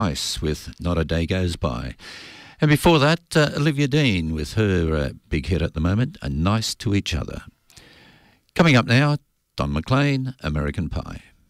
Ice with Not a Day Goes By. And before that, Olivia Dean with her big hit at the moment, A Nice to Each Other. Coming up now, Don McLean, American Pie.